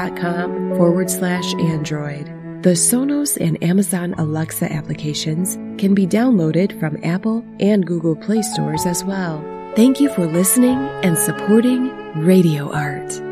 Sonos.com/Android. The Sonos and Amazon Alexa applications can be downloaded from Apple and Google Play stores as well. Thank you for listening and supporting Radio Art.